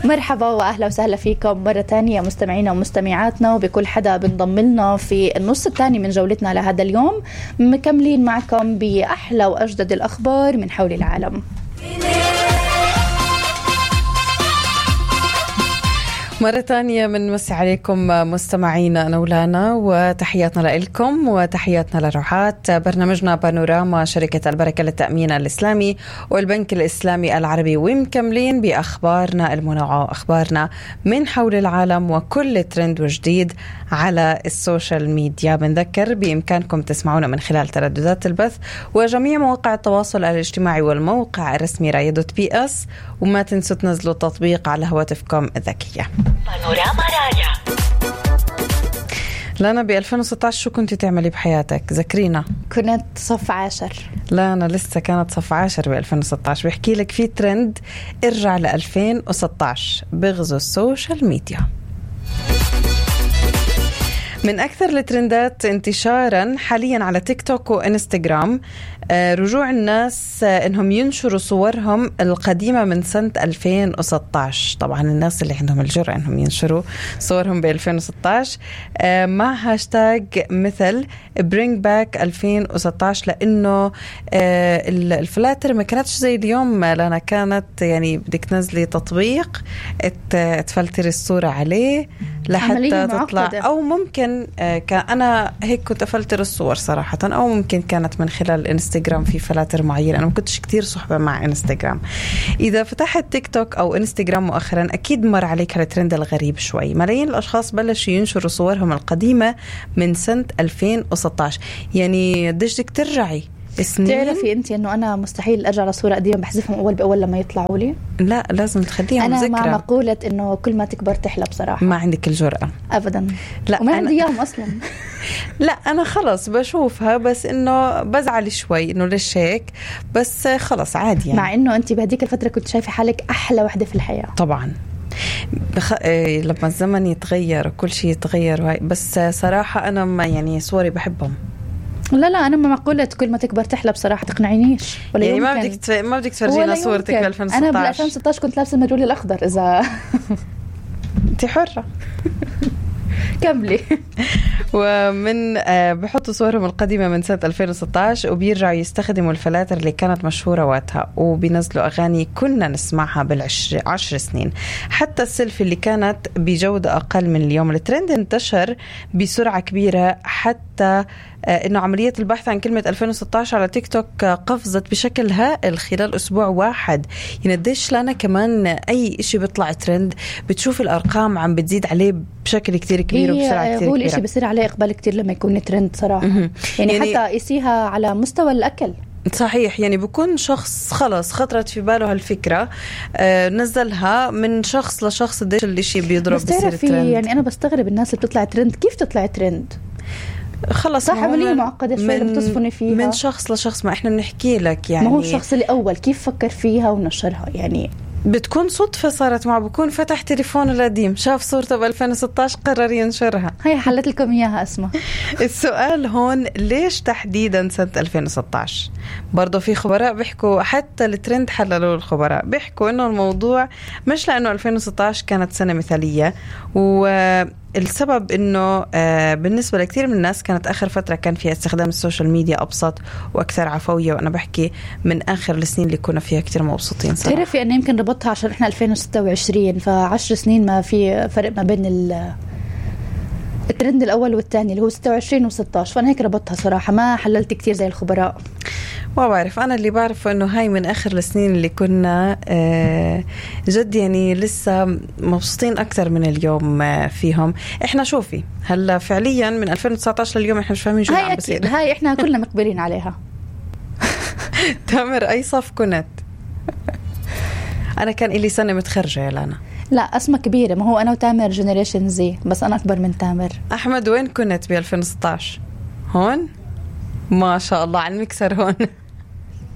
مرحبا وأهلا وسهلا فيكم مرة تانية مستمعينا ومستمعاتنا وبكل حدا بنضم لنا في النص الثاني من جولتنا لهذا اليوم. مكملين معكم بأحلى وأجدد الأخبار من حول العالم. مرة تانية بنمسي عليكم مستمعينا أنا ولانا، وتحياتنا لكم وتحياتنا لرعاة برنامجنا بانوراما شركة البركة للتأمين الإسلامي والبنك الإسلامي العربي، ومكملين بأخبارنا المنوعة وأخبارنا من حول العالم وكل ترند وجديد على السوشيال ميديا. بنذكر بإمكانكم تسمعونا من خلال ترددات البث وجميع مواقع التواصل الاجتماعي والموقع الرسمي رايا.بي اس، وما تنسوا تنزلوا التطبيق على هواتفكم الذكية. بانوراما رايا. لانا ب 2016 شو كنتي تعملي بحياتك؟ ذكرينا. كنت صف 10. لا أنا لسه كانت صف 10 ب 2016. بحكي لك في ترند ارجع ل 2016 بغزو السوشيال ميديا. من أكثر الترندات انتشاراً حالياً على تيك توك وإنستغرام رجوع الناس إنهم ينشروا صورهم القديمة من سنة 2016. طبعاً الناس اللي عندهم الجرأة إنهم ينشروا صورهم ب 2016 مع هاشتاج مثل bring back 2016، لأنه الفلاتر ما كانتش زي اليوم، لأنها كانت يعني بدك تنزلي تطبيق تفلتري الصورة عليه لحتى تطلع، أو ممكن أنا هيك كنت أفلتر الصور صراحة، أو ممكن كانت من خلال الانستغرام في فلاتر معين. أنا ما كنتش كتير صحبة مع انستغرام. إذا فتحت تيك توك أو انستغرام مؤخرا أكيد مر عليك هالترند الغريب شوي. ملايين الأشخاص بلشوا ينشروا صورهم القديمة من سنة 2016. يعني بدك ترجعي سنين. تعرفي انت انه انا مستحيل ارجع لصوره قديمه، بحذفهم اول باول لما يطلعوا لي. لا لازم تخليهم ذكرى. انا مع مقوله انه كل ما تكبر تحلى بصراحه. ما عندك الجرأة ابدا. لا وما عندي اياهم اصلا. لا انا خلص بشوفها، بس انه بزعل شوي انه ليش هيك، بس خلص عادي يعني. مع انه انت بهديك الفتره كنت شايفه حالك احلى وحده في الحياه. طبعا لما الزمن يتغير وكل شيء يتغير، بس صراحه انا ما يعني صوري بحبهم. لا أنا ما مقولة كل ما تكبر تحلى بصراحة، تقنعينيش. ولا يعني ما بدك تفرجينا صورتك ب 2016. أنا ب 2016 كنت لابسة المرولي الأخضر. إذا أنت حرة. كملي. ومن بحطوا صورهم القديمة من سنة 2016 وبيرجعوا يستخدموا الفلاتر اللي كانت مشهورة وقتها، وبينزلوا أغاني كنا نسمعها بال10 سنين. حتى السيلفي اللي كانت بجودة أقل من اليوم. الترند انتشر بسرعة كبيرة حتى إنه عملية البحث عن كلمة 2016 على تيك توك قفزت بشكل هائل خلال أسبوع واحد. يعني قديش لنا كمان أي إشي بيطلع ترند بتشوف الأرقام عم بتزيد عليه بشكل كتير كبير وبسرعة كتير كبيرة. هو الإشي بصير عليه إقبال كتير لما يكون ترند صراحة. يعني حتى يسيها على مستوى الأكل. صحيح. يعني بكون شخص خلص خطرت في باله هالفكرة نزلها من شخص لشخص قديش الإشي بيضرب بصير ترند. يعني أنا بستغرب الناس اللي بتطلع ترند كيف تطلع ترند. خلص صح عملية معقدة شوي بتصفني فيها من شخص لشخص. ما إحنا بنحكي لك يعني ما هو الشخص اللي أول كيف فكر فيها ونشرها. يعني بتكون صدفة صارت معه، بكون فتح تليفونه القديم شاف صورته ب 2016 قرر ينشرها. هي حلت لكم إياها اسمها. السؤال هون ليش تحديدا سنة 2016؟ برضو في خبراء بيحكوا حتى الترند حللوا الخبراء بيحكوا إنه الموضوع مش لأنه 2016 كانت سنة مثالية، والسبب إنه بالنسبة لكثير من الناس كانت آخر فترة كان فيها استخدام السوشيال ميديا أبسط وأكثر عفوية. وأنا بحكي من آخر السنين اللي كنا فيها كتير مبسوطين صراحة. تعرفي أنا يمكن ربطها عشان إحنا 2026 ف10 سنين ما في فرق ما بين الترند الأول والثاني اللي هو 26 و16، فأنا هيك ربطها صراحة. ما حللت كتير زي الخبراء. ما بعرف. أنا اللي بعرفه إنه هاي من آخر السنين اللي كنا جد يعني لسه مبسوطين أكتر من اليوم فيهم. إحنا شوفي هلا فعليا من 2019 لليوم إحنا مش فاهمين شو عم بصير. هاي إحنا كلنا مقبلين عليها. تامر أي صف كنت؟ أنا كان إلي سنة متخرجة يا لانا. لا أسمى كبيرة. ما هو أنا وتامر جنريشن زي، بس أنا أكبر من تامر. أحمد وين كنت ب 2016؟ هون ما شاء الله على المكسر هون.